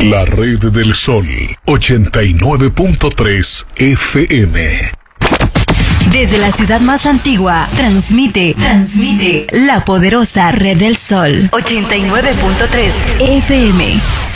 La Red del Sol, 89.3 FM. Desde la ciudad más antigua, transmite la poderosa Red del Sol, 89.3 FM.